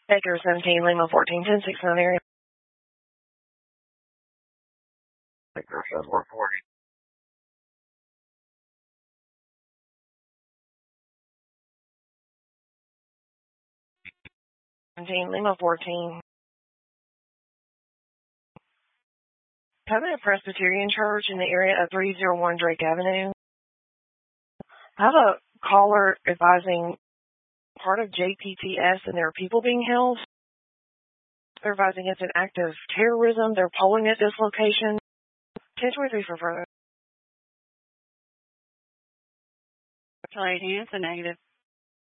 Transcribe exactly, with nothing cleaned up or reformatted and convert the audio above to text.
Baker seventeen, Lima fourteen, ten six nine area. Baker says one forty. seventeen, Lima fourteen. Covenant Presbyterian Church in the area of three oh one Drake Avenue. I have a caller advising part of J P T S and there are people being held. They're advising it's an act of terrorism. They're polling at this location. ten twenty-three for further. Lady, it's a negative.